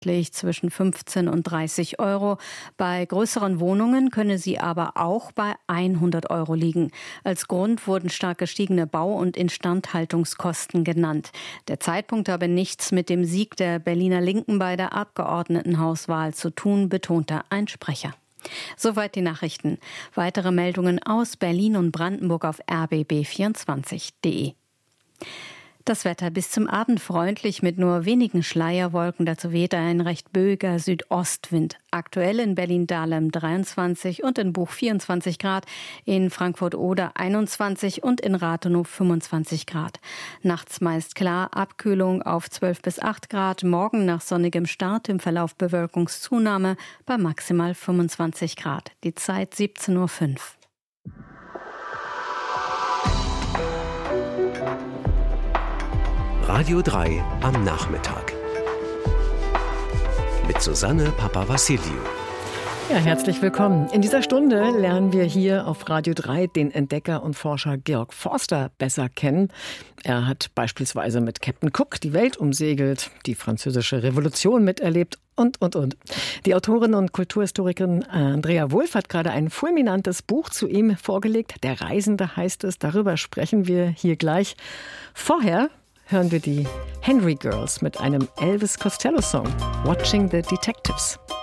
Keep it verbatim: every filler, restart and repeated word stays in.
zwischen fünfzehn und dreißig Euro. Bei größeren Wohnungen könne sie aber auch bei hundert Euro liegen. Als Grund wurden stark gestiegene Bau- und Instandhaltungskosten genannt. Der Zeitpunkt habe nichts mit dem Sieg der Berliner Linken bei der Abgeordnetenhauswahl zu tun, betonte ein Sprecher. Soweit die Nachrichten. Weitere Meldungen aus Berlin und Brandenburg auf r b b vierundzwanzig punkt d e. Das Wetter bis zum Abend freundlich mit nur wenigen Schleierwolken. Dazu weht ein recht böiger Südostwind. Aktuell in Berlin-Dahlem dreiundzwanzig und in Buch vierundzwanzig Grad, in Frankfurt-Oder einundzwanzig und in Rathenow fünfundzwanzig Grad. Nachts meist klar, Abkühlung auf zwölf bis acht Grad. Morgen nach sonnigem Start im Verlauf Bewölkungszunahme bei maximal fünfundzwanzig Grad. Die Zeit siebzehn Uhr fünf. Radio drei am Nachmittag. Mit Susanne Papavassiliou. Ja, herzlich willkommen. In dieser Stunde lernen wir hier auf Radio drei den Entdecker und Forscher Georg Forster besser kennen. Er hat beispielsweise mit Captain Cook die Welt umsegelt, die Französische Revolution miterlebt und, und, und. Die Autorin und Kulturhistorikerin Andrea Wulff hat gerade ein fulminantes Buch zu ihm vorgelegt. Der Reisende heißt es. Darüber sprechen wir hier gleich. Vorher hören wir die Henry Girls mit einem Elvis Costello-Song, Watching the Detectives.